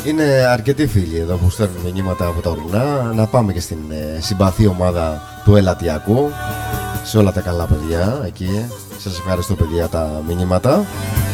Είναι αρκετοί φίλοι εδώ που στέλνουν μηνύματα από τα ορεινά. Να πάμε και στην συμπαθή ομάδα του Ελαττιακού. Σε όλα τα καλά παιδιά εκεί. Σας ευχαριστώ παιδιά τα μηνύματα.